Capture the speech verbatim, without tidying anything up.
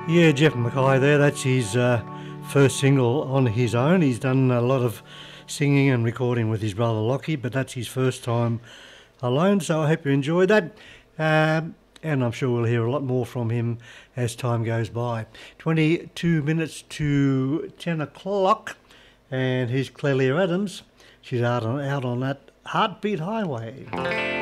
Yeah, Jeff Mackay there. That's his uh, first single on his own. He's done a lot of singing and recording with his brother Lockie, but that's his first time alone, so I hope you enjoyed that. Um, and I'm sure we'll hear a lot more from him as time goes by. twenty-two minutes to ten o'clock, and here's Clelia Adams. She's out on, out on that Heartbeat Highway.